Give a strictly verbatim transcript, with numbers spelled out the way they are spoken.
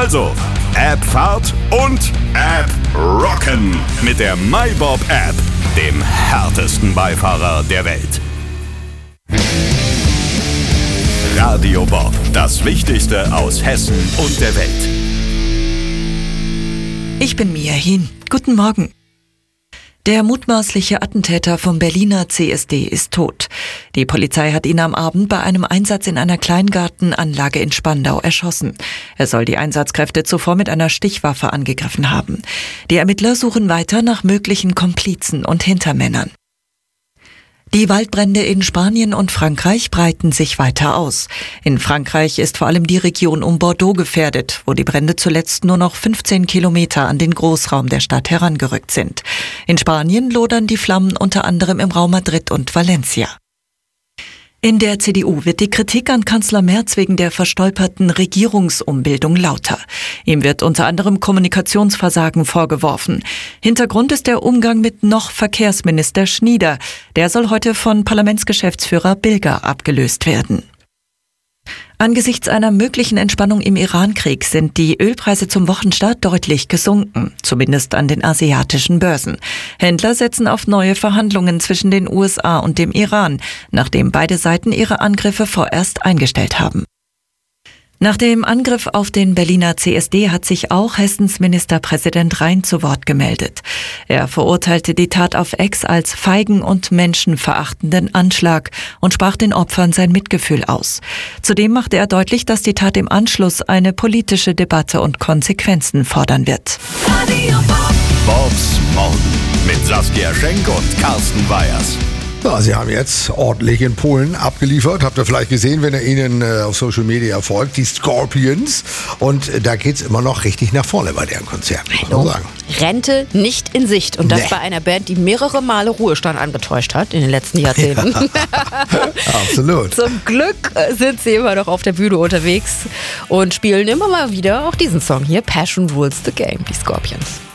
Also, App Fahrt und App Rocken mit der MyBob-App, dem härtesten Beifahrer der Welt. Radio Bob, das Wichtigste aus Hessen und der Welt. Ich bin Mia Hien. Guten Morgen. Der mutmaßliche Attentäter vom Berliner C S D ist tot. Die Polizei hat ihn am Abend bei einem Einsatz in einer Kleingartenanlage in Spandau erschossen. Er soll die Einsatzkräfte zuvor mit einer Stichwaffe angegriffen haben. Die Ermittler suchen weiter nach möglichen Komplizen und Hintermännern. Die Waldbrände in Spanien und Frankreich breiten sich weiter aus. In Frankreich ist vor allem die Region um Bordeaux gefährdet, wo die Brände zuletzt nur noch fünfzehn Kilometer an den Großraum der Stadt herangerückt sind. In Spanien lodern die Flammen unter anderem im Raum Madrid und Valencia. In der C D U wird die Kritik an Kanzler Merz wegen der verstolperten Regierungsumbildung lauter. Ihm wird unter anderem Kommunikationsversagen vorgeworfen. Hintergrund ist der Umgang mit noch Verkehrsminister Schnieder. Der soll heute von Parlamentsgeschäftsführer Bilger abgelöst werden. Angesichts einer möglichen Entspannung im Iran-Krieg sind die Ölpreise zum Wochenstart deutlich gesunken, zumindest an den asiatischen Börsen. Händler setzen auf neue Verhandlungen zwischen den U S A und dem Iran, nachdem beide Seiten ihre Angriffe vorerst eingestellt haben. Nach dem Angriff auf den Berliner C S D hat sich auch Hessens Ministerpräsident Rhein zu Wort gemeldet. Er verurteilte die Tat auf X als feigen und menschenverachtenden Anschlag und sprach den Opfern sein Mitgefühl aus. Zudem machte er deutlich, dass die Tat im Anschluss eine politische Debatte und Konsequenzen fordern wird. Bobs Morgen mit Saskia Schenk und Carsten Weyers. Ja, Sie haben jetzt ordentlich in Polen abgeliefert. Habt ihr vielleicht gesehen, wenn ihr ihnen äh, auf Social Media folgt, die Scorpions. Und äh, da geht's immer noch richtig nach vorne bei deren Konzerten, muss man sagen. Rente nicht in Sicht. Und das Nee. bei einer Band, die mehrere Male Ruhestand angetäuscht hat in den letzten Jahrzehnten. Absolut. Zum Glück sind sie immer noch auf der Bühne unterwegs und spielen immer mal wieder auch diesen Song hier, Passion Rules the Game, die Scorpions.